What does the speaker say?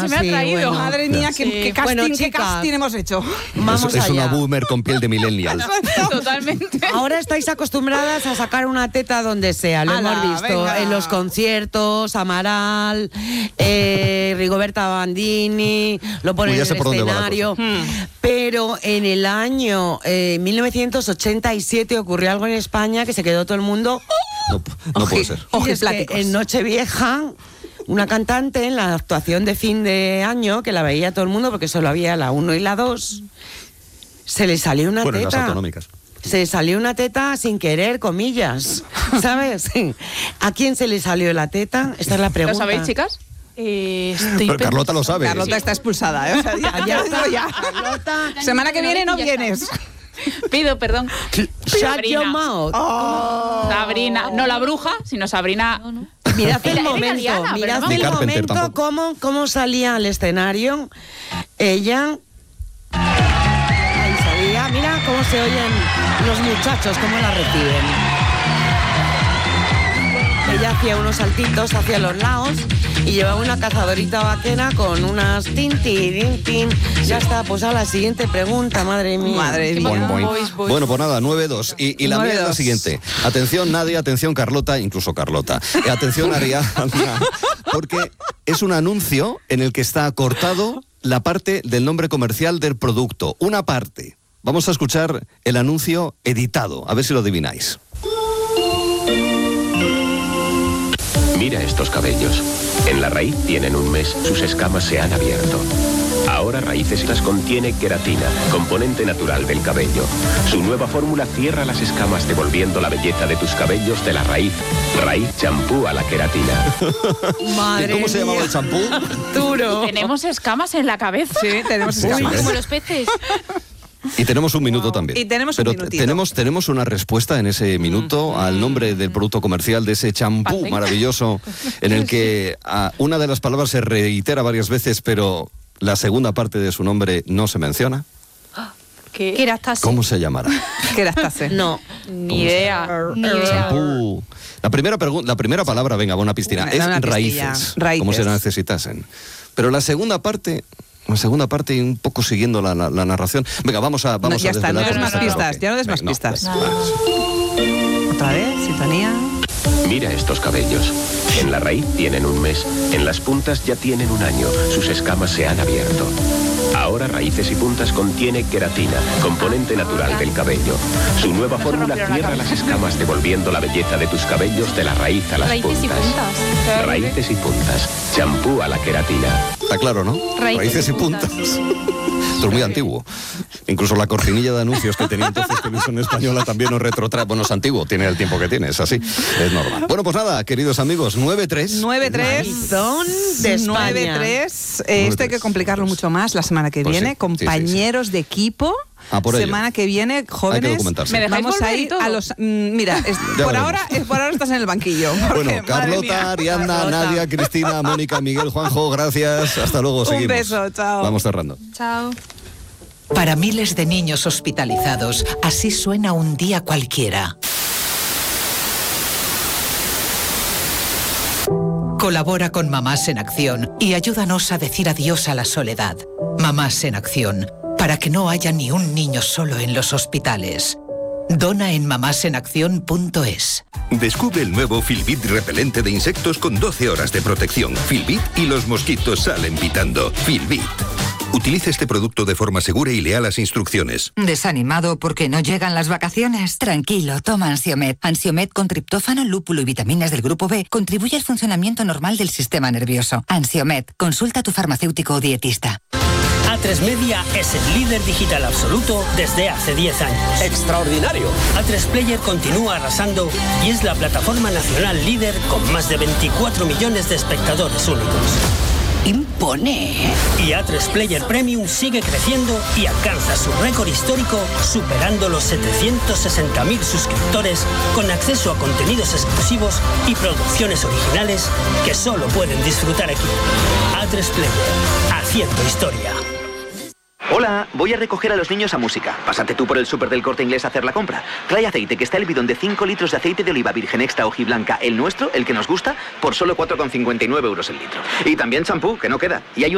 me ha traído. Bueno. Madre mía, qué casting, Bueno, qué chicas, casting hemos hecho. Vamos es una allá. boomer con piel de millennial. Totalmente. Ahora estáis acostumbradas a sacar una teta donde sea, lo ¡Hala, hemos visto venga! en los conciertos, Amaral, Rigoberta Bandini, lo ponen Uy, ya en sé el por dónde va la escenario. Pero en el año 1987 ocurrió algo en España que se quedó todo el mundo. No puede ser. Y es que en Nochevieja, una cantante en la actuación de fin de año, que la veía todo el mundo porque solo había la 1 y la 2, se le salió una Bueno, en las teta. autonómicas. Se salió una teta sin querer, comillas, ¿sabes? ¿A quién se le salió la teta? Esta es la pregunta. ¿Lo sabéis, chicas? Pero Carlota lo sabe. Carlota está expulsada, ¿eh? O sea, ya lo digo ya. Carlota, Semana que viene no Ya está. vienes. Pido perdón. shut your mouth. Sabrina, no la bruja, sino Sabrina. Mirad Era el momento, italiana, mirad pero no. el Ni Carpenter momento tampoco. cómo salía al escenario. Ella... Ahí salía, mira cómo se oyen los muchachos, cómo la reciben. Ella hacía unos saltitos hacia los lados y llevaba una cazadorita vaquera con unas tin. Ya está, pues a la siguiente pregunta, madre mía. Madre mía. Boing, boing. Boys. Bueno, pues nada, 9-2. Y la mía es la 9-2. siguiente. Atención Nadia, atención Carlota, incluso Carlota. Atención Ariadna, porque es un anuncio en el que está cortado la parte del nombre comercial del producto. Una parte. Vamos a escuchar el anuncio editado, a ver si lo adivináis. Mira estos cabellos. En la raíz tienen un mes, sus escamas se han abierto. Ahora Raíces Estas contiene queratina, componente natural del cabello. Su nueva fórmula cierra las escamas devolviendo la belleza de tus cabellos de la raíz. Raíz champú a la queratina. Madre ¿Cómo se llamaba mía. el champú? Duro. Tenemos escamas en la cabeza. Sí, tenemos Sí, escamas. sí. Como los peces. Y tenemos un minuto también. Y tenemos un Pero minutito. tenemos una respuesta en ese minuto al nombre del producto comercial de ese champú Pacen. maravilloso en el que una de las palabras se reitera varias veces, pero la segunda parte de su nombre no se menciona. ¿Qué era esta? ¿Cómo se llamará? ¿Qué era esta? No. Ni idea. Ni idea. Champú. La primera palabra, venga, va una piscina, Una es pistilla. raíces, Raíces. como se la necesitasen. Pero la segunda parte y un poco siguiendo la narración. Venga, vamos a No, ya está, no desvelar des más este pistas, bloque. ya no des más Venga, pistas. vale. Otra vez, sintonía. Mira estos cabellos. En la raíz tienen un mes, en las puntas ya tienen un año, sus escamas se han abierto. Ahora Raíces y Puntas contiene queratina, componente natural del cabello. Su nueva fórmula cierra las escamas devolviendo la belleza de tus cabellos de la raíz a las Raíces y puntas. puntas. Raíces y Puntas. Champú a la queratina. Está claro, ¿no? Raíces y puntas. Esto es muy antiguo. Incluso la cortinilla de anuncios que tenía entonces Televisión Española también nos retrotrae. Bueno, es antiguo, tiene el tiempo que tiene, es así, es normal. Bueno, pues nada, queridos amigos, 9-3. 9-3. Marizón de España. 9-3. Esto hay que complicarlo mucho más la semana que Pues viene. sí, compañeros de equipo. por ello. Semana que viene, jóvenes. documentarse. ¿Me dejáis vamos a volver y ir todo? a los. Mira, Ya por veremos. ahora estás en el banquillo. porque, Bueno, madre Carlota, mía. Ariadna, Carlota. Nadia, Cristina, Mónica, Miguel, Juanjo, gracias. Hasta luego, seguimos. Un beso, chao. Vamos cerrando. Chao. Para miles de niños hospitalizados, así suena un día cualquiera. Colabora con Mamás en Acción y ayúdanos a decir adiós a la soledad. Mamás en Acción, para que no haya ni un niño solo en los hospitales. Dona en mamásenacción.es. Descubre el nuevo Filbit repelente de insectos con 12 horas de protección. Filbit y los mosquitos salen pitando. Filbit. Utilice este producto de forma segura y lea las instrucciones. ¿Desanimado porque no llegan las vacaciones? Tranquilo, toma Ansiomed. Ansiomed con triptófano, lúpulo y vitaminas del grupo B contribuye al funcionamiento normal del sistema nervioso. Ansiomed, consulta a tu farmacéutico o dietista. A3 Media es el líder digital absoluto desde hace 10 años. ¡Extraordinario! A3 Player continúa arrasando y es la plataforma nacional líder con más de 24 millones de espectadores únicos. ¡Impone! Y A3 Player Premium sigue creciendo y alcanza su récord histórico superando los 760.000 suscriptores con acceso a contenidos exclusivos y producciones originales que solo pueden disfrutar aquí. A3 Player, haciendo historia. Hola, voy a recoger a los niños a música. Pásate tú por el súper del Corte Inglés a hacer la compra. Trae aceite, que está el bidón de 5 litros de aceite de oliva virgen extra hojiblanca, el nuestro, el que nos gusta, por solo 4,59 € el litro. Y también champú, que no queda. Y hay